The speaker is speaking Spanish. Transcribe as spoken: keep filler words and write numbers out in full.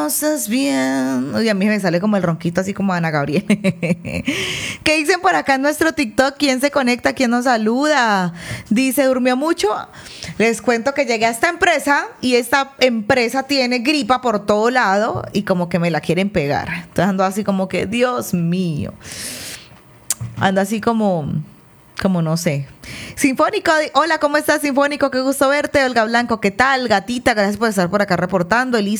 Cosas bien. Uy, a mí me sale como el ronquito, así como Ana Gabriel. ¿Qué dicen por acá en nuestro TikTok? ¿Quién se conecta? ¿Quién nos saluda? Dice, ¿durmió mucho? Les cuento que llegué a esta empresa y esta empresa tiene gripa por todo lado y como que me la quieren pegar. Entonces ando así como que, Dios mío. Ando así como... como no sé. Sinfónico, hola, ¿cómo estás, Sinfónico? Qué gusto verte. Olga Blanco, ¿qué tal? Gatita, gracias por estar por acá reportando. Elisa.